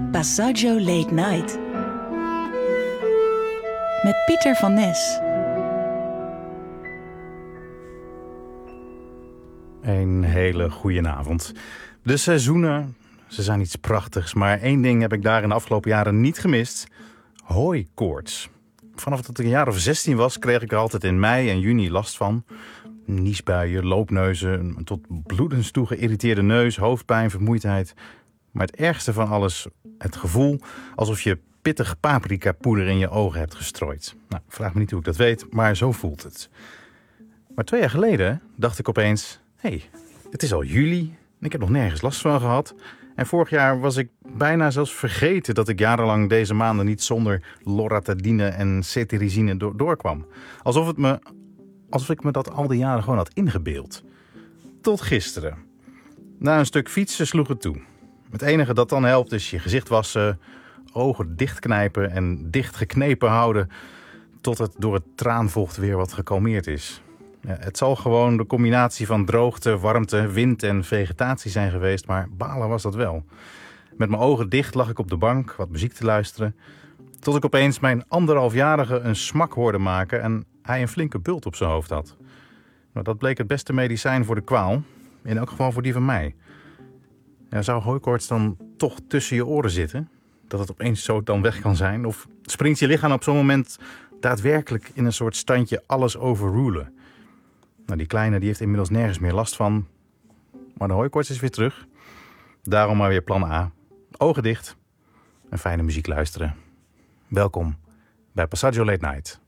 Passaggio Late Night. Met Pieter van Nes. Een hele goeie avond. De seizoenen, ze zijn iets prachtigs. Maar één ding heb ik daar in de afgelopen jaren niet gemist. Hooikoorts. Vanaf dat ik een jaar of 16 was, kreeg ik er altijd in mei en juni last van. Niesbuien, loopneuzen, tot bloedens toe geïrriteerde neus, hoofdpijn, vermoeidheid. Maar het ergste van alles, het gevoel alsof je pittig paprikapoeder in je ogen hebt gestrooid. Nou, vraag me niet hoe ik dat weet, maar zo voelt het. Maar 2 jaar geleden dacht ik opeens, hé, het is al juli en ik heb nog nergens last van gehad. En vorig jaar was ik bijna zelfs vergeten dat ik jarenlang deze maanden niet zonder loratadine en cetirizine doorkwam. Alsof ik me dat al die jaren gewoon had ingebeeld. Tot gisteren. Na een stuk fietsen sloeg het toe. Het enige dat dan helpt is je gezicht wassen, ogen dichtknijpen en dichtgeknepen houden tot het door het traanvocht weer wat gekalmeerd is. Ja, het zal gewoon de combinatie van droogte, warmte, wind en vegetatie zijn geweest, maar balen was dat wel. Met mijn ogen dicht lag ik op de bank wat muziek te luisteren, tot ik opeens mijn 1,5-jarige een smak hoorde maken en hij een flinke bult op zijn hoofd had. Nou, dat bleek het beste medicijn voor de kwaal, in elk geval voor die van mij. Ja, zou hooikoorts dan toch tussen je oren zitten? Dat het opeens zo dan weg kan zijn? Of springt je lichaam op zo'n moment daadwerkelijk in een soort standje alles overrulen? Nou, die kleine die heeft inmiddels nergens meer last van. Maar de hooikoorts is weer terug. Daarom maar weer plan A. Ogen dicht en fijne muziek luisteren. Welkom bij Passaggio Late Night.